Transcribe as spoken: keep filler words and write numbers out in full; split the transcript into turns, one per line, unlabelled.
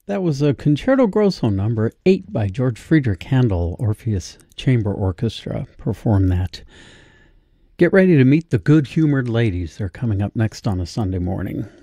That was a Concerto Grosso number eight by George Friedrich Handel. Orpheus Chamber Orchestra performed that. Get ready to meet the good-humored ladies. They're coming up next on a Sunday morning.